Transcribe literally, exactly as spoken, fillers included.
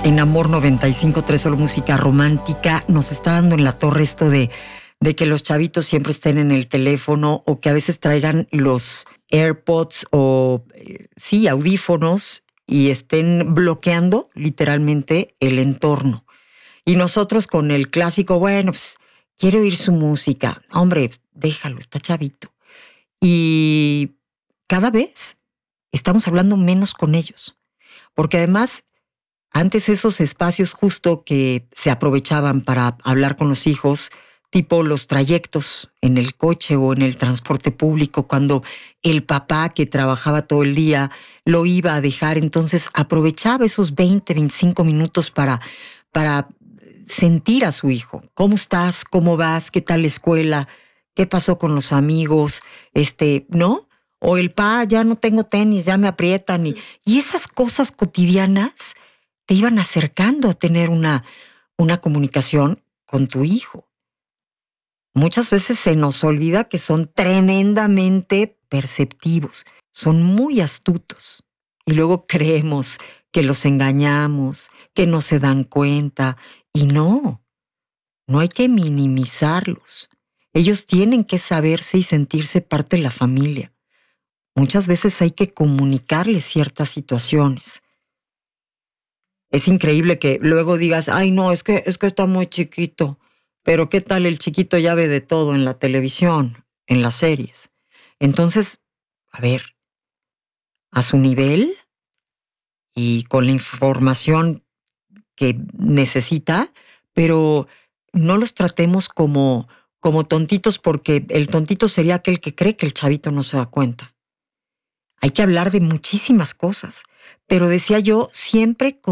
En Amor noventa y cinco punto tres, solo música romántica, nos está dando en la torre esto de, de que los chavitos siempre estén en el teléfono o que a veces traigan los AirPods o, eh, sí, audífonos y estén bloqueando literalmente el entorno. Y nosotros con el clásico, bueno, pues quiero oír su música. Hombre, pues, déjalo, está chavito. Y cada vez estamos hablando menos con ellos. Porque además, antes esos espacios justo que se aprovechaban para hablar con los hijos, tipo los trayectos en el coche o en el transporte público, cuando el papá que trabajaba todo el día lo iba a dejar, entonces aprovechaba esos veinte, veinticinco minutos para, para sentir a su hijo. ¿Cómo estás? ¿Cómo vas? ¿Qué tal la escuela? ¿Qué pasó con los amigos? Este, ¿no? O el pa, ya no tengo tenis, ya me aprietan. Y, y esas cosas cotidianas te iban acercando a tener una, una comunicación con tu hijo. Muchas veces se nos olvida que son tremendamente perceptivos, son muy astutos. Y luego creemos que los engañamos, que no se dan cuenta. Y no, no hay que minimizarlos. Ellos tienen que saberse y sentirse parte de la familia. Muchas veces hay que comunicarles ciertas situaciones. Es increíble que luego digas, ay no, es que, es que está muy chiquito. Pero ¿qué tal el chiquito ya ve de todo en la televisión, en las series? Entonces, a ver, a su nivel y con la información que necesita, pero no los tratemos como, como tontitos, porque el tontito sería aquel que cree que el chavito no se da cuenta. Hay que hablar de muchísimas cosas, pero decía yo, siempre con